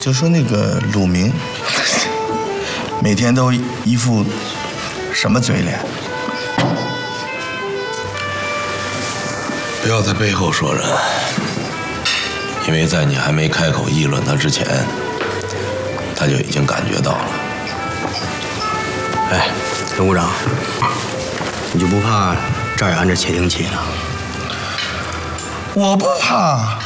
就说那个鲁明，每天都一副什么嘴脸？ 不要在背后说人，因为在你还没开口议论他之前，他就已经感觉到了。 哎，董股长，你就不怕赵雅安这窃听器呢？ 我不怕。